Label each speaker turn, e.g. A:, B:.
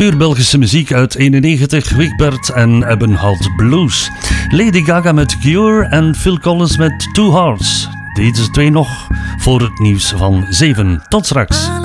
A: Puur Belgische muziek uit 91, Wigbert en Ebenhard Blues. Lady Gaga met Cure en Phil Collins met Two Hearts. Deze twee nog voor het nieuws van 7. Tot straks.